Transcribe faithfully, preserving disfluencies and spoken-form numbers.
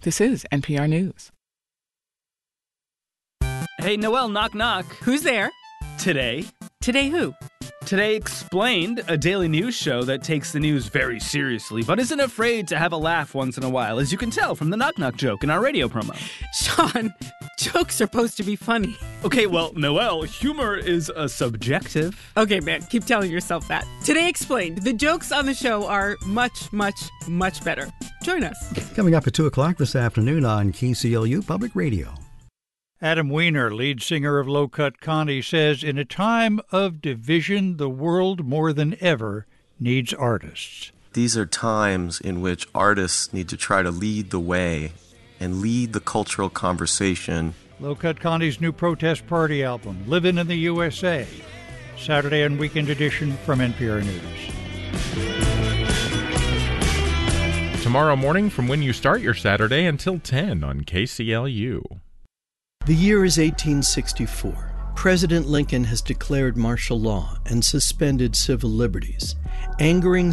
This is N P R News. Hey, Noelle, knock, knock. Who's there? Today. Today who? Today Explained, a daily news show that takes the news very seriously, but isn't afraid to have a laugh once in a while, as you can tell from the knock, knock joke in our radio promo. Sean, jokes are supposed to be funny. Okay, well, Noelle, humor is a subjective. Okay, man, keep telling yourself that. Today Explained, the jokes on the show are much, much, much better. Join us. Coming up at two o'clock this afternoon on K C L U Public Radio. Adam Weiner, lead singer of Low Cut Connie, says, in a time of division, the world more than ever needs artists. These are times in which artists need to try to lead the way and lead the cultural conversation. Low Cut Connie's new protest party album, Livin' in the U S A. Saturday and weekend edition from N P R News. Tomorrow morning from when you start your Saturday until ten on K C L U. The year is eighteen sixty-four. President Lincoln has declared martial law and suspended civil liberties, angering